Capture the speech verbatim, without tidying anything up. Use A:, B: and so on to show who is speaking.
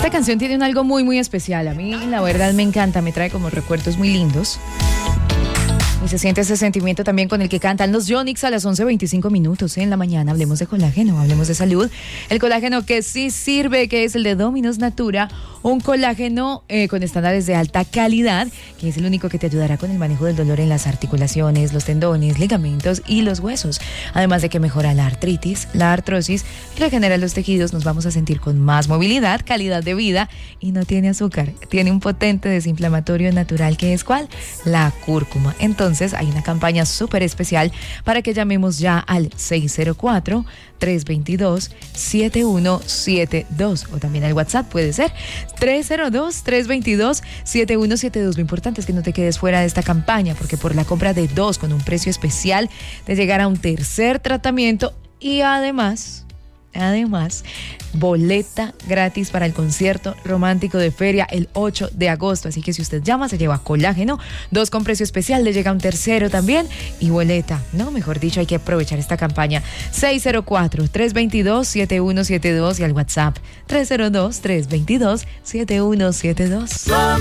A: Esta canción tiene un algo muy, muy especial. A mí, la verdad, me encanta. Me trae como recuerdos muy lindos. Y se siente ese sentimiento también con el que cantan los Yonix a las once veinticinco minutos en la mañana. Hablemos de colágeno, hablemos de salud. El colágeno que sí sirve, que es el de Dominos Natura, un colágeno eh, con estándares de alta calidad, que es el único que te ayudará con el manejo del dolor en las articulaciones, los tendones, ligamentos y los huesos. Además de que mejora la artritis, la artrosis, regenera los tejidos, nos vamos a sentir con más movilidad, calidad de vida y no tiene azúcar. Tiene un potente desinflamatorio natural que es ¿cuál? La cúrcuma. Entonces hay una campaña súper especial para que llamemos ya al seis cero cuatro, tres dos dos, siete uno siete dos o también al WhatsApp puede ser tres cero dos, tres dos dos, siete uno siete dos. Lo importante es que no te quedes fuera de esta campaña porque por la compra de dos con un precio especial te llegará un tercer tratamiento y además... Además, boleta gratis para el concierto romántico de feria el ocho de agosto. Así que si usted llama, se lleva colágeno, dos con precio especial, le llega un tercero también y boleta. No, mejor dicho, hay que aprovechar esta campaña. seis cero cuatro, tres dos dos, siete uno siete dos y al WhatsApp tres cero dos, tres dos dos, siete uno siete dos.